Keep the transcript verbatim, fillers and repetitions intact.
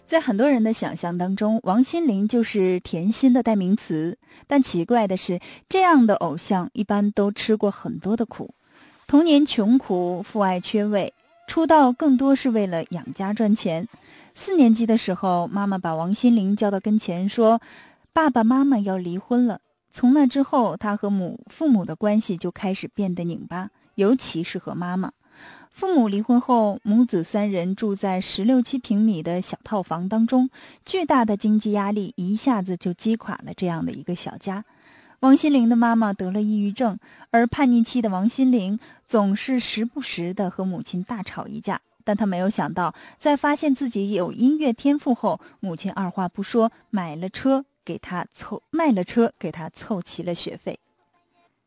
在很多人的想象当中，王心凌就是甜心的代名词。但奇怪的是，这样的偶像一般都吃过很多的苦，童年穷苦，父爱缺位，出道更多是为了养家赚钱。四年级的时候，妈妈把王心凌叫到跟前说，爸爸妈妈要离婚了。从那之后，他和母父母的关系就开始变得拧巴，尤其是和妈妈。父母离婚后，母子三人住在十六七平米的小套房当中，巨大的经济压力一下子就击垮了这样的一个小家。王心凌的妈妈得了抑郁症，而叛逆期的王心凌总是时不时的和母亲大吵一架。但她没有想到，在发现自己有音乐天赋后，母亲二话不说买了车给她凑卖了车给她凑齐了学费。